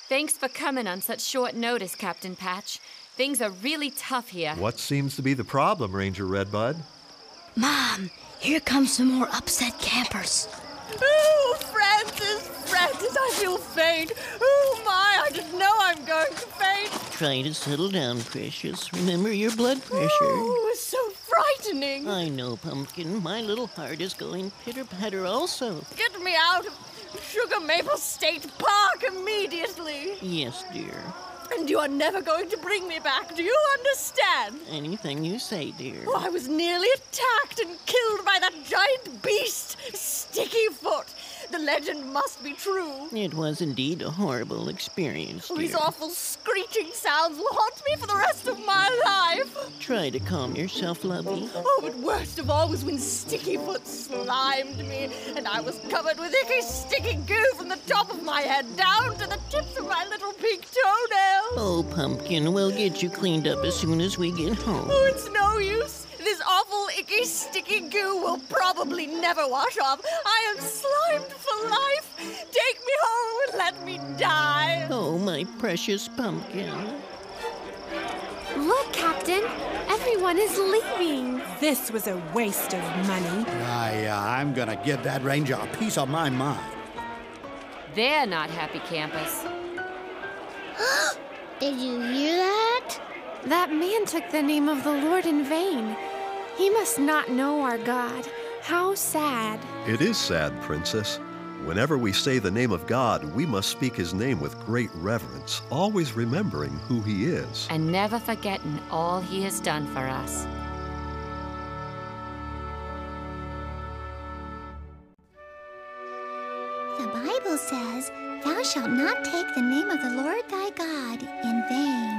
Thanks for coming on such short notice, Captain Patch. Things are really tough here. What seems to be the problem, Ranger Redbud? Mom, here comes some more upset campers. Oh, Francis, I feel faint. Oh, my, I just know I'm going to faint. Try to settle down, Precious. Remember your blood pressure. Oh, it's so frightening. I know, Pumpkin. My little heart is going pitter-patter also. Get me out of Sugar Maple State Park immediately. Yes, dear. And you are never going to bring me back, do you understand? Anything you say, dear. Oh, I was nearly attacked and killed by that giant beast, Stickyfoot. The legend must be true. It was indeed a horrible experience, dear. These awful screeching sounds will haunt me for the rest of my life. Try to calm yourself, lovey. Oh, but worst of all was when Stickyfoot slimed me, and I was covered with icky, sticky goo from the top of my head down to the tips of my little pink toenails. Oh, Pumpkin, we'll get you cleaned up as soon as we get home. Oh, it's no use. This awful, icky, sticky goo will probably never wash off. I am slimed for life. Take me home and let me die. Oh, my precious Pumpkin. Look, Captain. Everyone is leaving. This was a waste of money. I'm gonna give that ranger a piece of my mind. They're not happy campers. Did you hear that? That man took the name of the Lord in vain. He must not know our God. How sad. It is sad, Princess. Whenever we say the name of God, we must speak his name with great reverence, always remembering who he is. And never forgetting all he has done for us. The Bible says, "Thou shalt not take the name of the Lord thy God in vain."